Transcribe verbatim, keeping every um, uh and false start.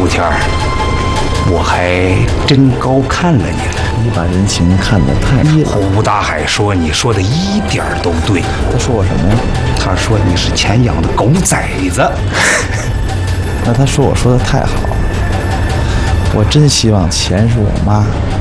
福天儿，我还真高看了你了。 你把人情看得太低了。 胡大海说你说的一点儿都对。 他说我什么呀？ 他说你是钱养的狗崽子。 那他说我说的太好了，我真希望钱是我妈。